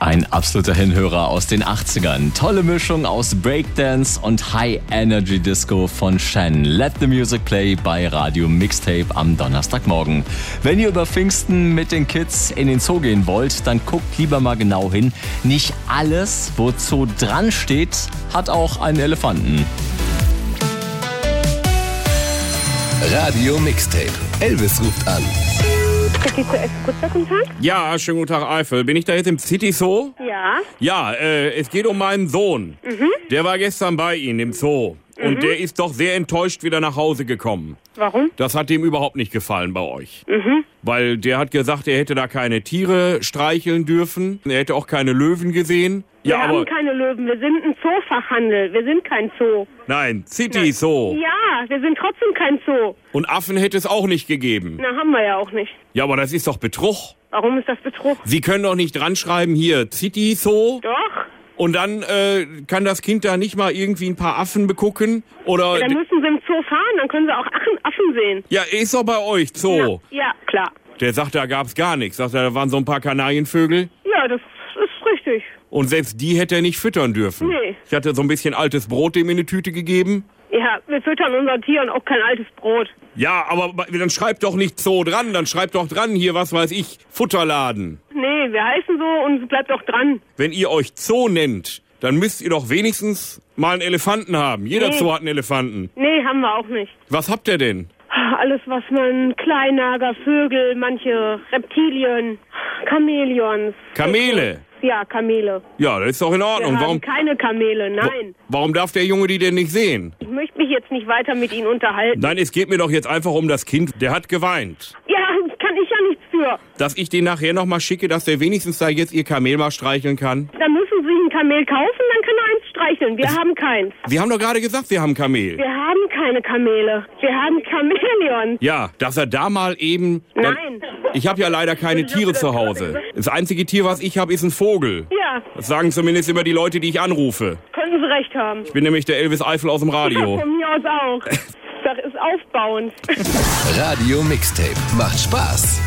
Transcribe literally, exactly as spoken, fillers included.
Ein absoluter Hinhörer aus den achtzigern. Tolle Mischung aus Breakdance und High Energy Disco von Shen. Let the Music Play bei Radio Mixtape am Donnerstagmorgen. Wenn ihr über Pfingsten mit den Kids in den Zoo gehen wollt, dann guckt lieber mal genau hin. Nicht alles, wo Zoo dran steht, hat auch einen Elefanten. Radio Mixtape. Elvis ruft an. City Zoo Eskutter, guten Tag. Ja, schönen guten Tag, Eifel. Bin ich da jetzt im City Zoo? Ja. Ja, äh, es geht um meinen Sohn. Mhm. Der war gestern bei Ihnen im Zoo. Und Mhm. der ist doch sehr enttäuscht wieder nach Hause gekommen. Warum? Das hat ihm überhaupt nicht gefallen bei euch. Mhm. Weil der hat gesagt, er hätte da keine Tiere streicheln dürfen. Er hätte auch keine Löwen gesehen. Wir Ja, haben aber... keine Löwen, wir sind ein Zoofachhandel, wir sind kein Zoo. Nein, City Zoo. Ja, wir sind trotzdem kein Zoo. Und Affen hätte es auch nicht gegeben. Na, haben wir ja auch nicht. Ja, aber das ist doch Betrug. Warum ist das Betrug? Sie können doch nicht dran schreiben, hier, City Zoo. Doch. Und dann äh, kann das Kind da nicht mal irgendwie ein paar Affen begucken? Oder... Ja, dann müssen sie im Zoo fahren, dann können sie auch Affen, Affen sehen. Ja, ist doch bei euch Zoo. Ja, ja, klar. Der sagt, da gab's gar nichts. Sagt er, da waren so ein paar Kanarienvögel. Ja, das ist richtig. Und selbst die hätte er nicht füttern dürfen. Nee. Ich hatte so ein bisschen altes Brot dem in eine Tüte gegeben. Ja, wir füttern unseren Tieren auch kein altes Brot. Ja, aber dann schreibt doch nicht Zoo dran. Dann schreibt doch dran hier, was weiß ich, Futterladen. Nee, wir heißen so und es bleibt auch dran. Wenn ihr euch Zoo nennt, dann müsst ihr doch wenigstens mal einen Elefanten haben. Jeder Nee. Zoo hat einen Elefanten. Nee, haben wir auch nicht. Was habt ihr denn? Alles, was man, Kleinnager, Vögel, manche Reptilien, Chamäleons. Kamele. Ja, Kamele. Ja, das ist doch in Wir Ordnung. haben Warum, keine Kamele, nein. warum darf der Junge die denn nicht sehen? Ich möchte mich jetzt nicht weiter mit Ihnen unterhalten. Nein, es geht mir doch jetzt einfach um das Kind. Der hat geweint. Ja, kann ich ja nichts für. Dass ich den nachher noch mal schicke, dass der wenigstens da jetzt ihr Kamel mal streicheln kann. Dann müssen Sie ein Kamel kaufen, dann kann er eins streicheln. Wir haben keins. Sie haben doch gerade gesagt, wir haben Kamel. Wir haben keine Kamele. Wir haben Chamäleons. Ja, dass er da mal eben... Nein. Ich habe ja leider keine Tiere zu Hause. Das einzige Tier, was ich habe, ist ein Vogel. Ja, Das sagen zumindest immer die Leute, die ich anrufe. können Sie recht haben. Ich bin nämlich der Elvis Eifel aus dem Radio. Von mir aus auch. Das ist aufbauend. Radio Mixtape. Macht Spaß.